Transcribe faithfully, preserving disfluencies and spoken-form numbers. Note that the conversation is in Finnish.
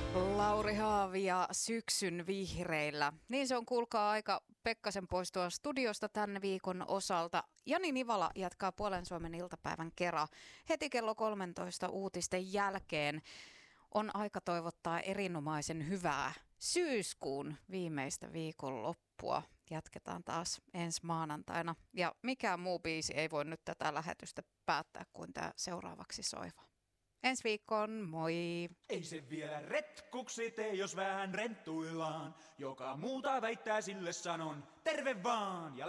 Lauri Haavi ja syksyn vihreillä. Niin se on, kuulkaa, aika Pekkasen poistua studiosta tämän viikon osalta. Jani Nivala jatkaa Puolen Suomen iltapäivän kera. Heti kello kolmetoista uutisten jälkeen on aika toivottaa erinomaisen hyvää syyskuun viimeistä viikonloppua. Jatketaan taas ensi maanantaina. Ja mikään muu biisi ei voi nyt tätä lähetystä päättää kuin tämä seuraavaksi soiva. Ensi viikkoon, moi! Ei se vielä retkuksi tee, jos vähän renttuillaan. Joka muuta väittää, sille sanon terve vaan. Ja